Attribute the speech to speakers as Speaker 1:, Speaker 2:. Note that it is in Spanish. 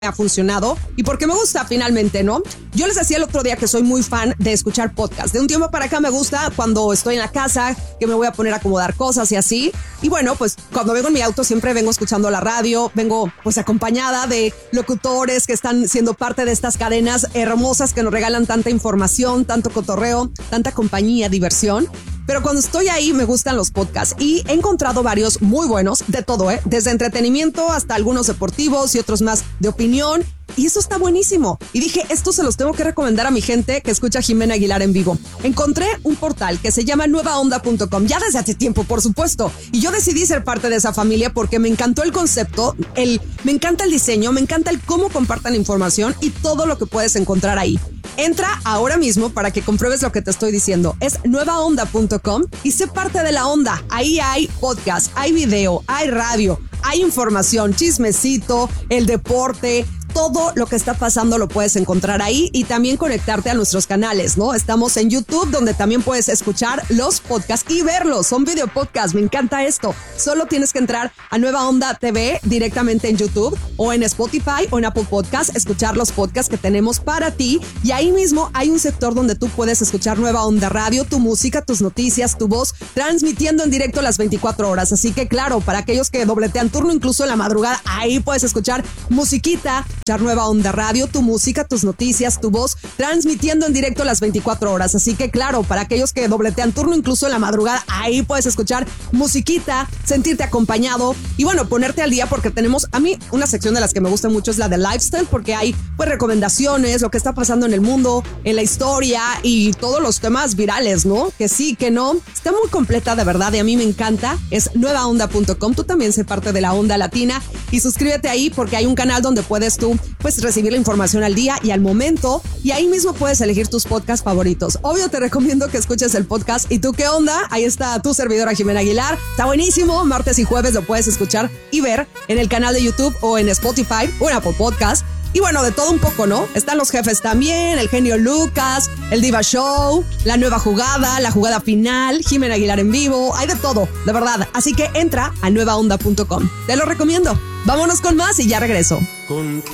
Speaker 1: ha funcionado y porque me gusta finalmente, ¿no? Yo les decía el otro día que soy muy fan de escuchar podcast. De un tiempo para acá me gusta cuando estoy en la casa, que me voy a poner a acomodar cosas y así. Y bueno, pues cuando vengo en mi auto siempre vengo escuchando la radio, vengo pues acompañada de locutores que están siendo parte de estas cadenas hermosas que nos regalan tanta información, tanto cotorreo, tanta compañía, diversión. Pero cuando estoy ahí me gustan los podcasts y he encontrado varios muy buenos, de todo, desde entretenimiento hasta algunos deportivos y otros más de opinión. Y eso está buenísimo. Y dije, esto se los tengo que recomendar a mi gente que escucha Jimena Aguilar en vivo. Encontré un portal que se llama nuevaonda.com, ya desde hace tiempo, por supuesto. Y yo decidí ser parte de esa familia porque me encantó el concepto, me encanta el diseño, me encanta el cómo compartan información y todo lo que puedes encontrar ahí. Entra ahora mismo para que compruebes lo que te estoy diciendo. Es nuevaonda.com y sé parte de la onda. Ahí hay podcast, hay video, hay radio, hay información, chismecito, el deporte. Todo lo que está pasando lo puedes encontrar ahí y también conectarte a nuestros canales, ¿no? Estamos en YouTube, donde también puedes escuchar los podcasts y verlos. Son video podcasts, me encanta esto. Solo tienes que entrar a Nueva Onda TV directamente en YouTube o en Spotify o en Apple Podcasts, escuchar los podcasts que tenemos para ti. Y ahí mismo hay un sector donde tú puedes escuchar Nueva Onda Radio, tu música, tus noticias, tu voz, transmitiendo en directo las 24 horas. Así que claro, para aquellos que dobletean turno incluso en la madrugada, ahí puedes escuchar musiquita, Nueva Onda Radio, tu música, tus noticias, tu voz, transmitiendo en directo las 24 horas. Así que claro, para aquellos que dobletean turno incluso en la madrugada, ahí puedes escuchar musiquita, sentirte acompañado y bueno, ponerte al día porque tenemos, a mí, una sección de las que me gusta mucho es la de lifestyle porque hay pues recomendaciones, lo que está pasando en el mundo, en la historia y todos los temas virales, ¿no? Que sí, que no. Está muy completa de verdad y a mí me encanta. Es nuevaonda.com. Tú también sé parte de la onda latina y suscríbete ahí porque hay un canal donde puedes tú pues recibir la información al día y al momento y ahí mismo puedes elegir tus podcasts favoritos. Obvio te recomiendo que escuches el podcast. ¿Y tú qué onda? Ahí está tu servidora Jimena Aguilar. Está buenísimo. Martes y jueves lo puedes escuchar y ver en el canal de YouTube o en Spotify o en Apple Podcast. Y bueno, de todo un poco, ¿no? Están los jefes también, el genio Lucas, el Diva Show, la nueva jugada, la jugada final, Jimena Aguilar en vivo, hay de todo, de verdad. Así que entra a nuevaonda.com. Te lo recomiendo. Vámonos con más y ya regreso.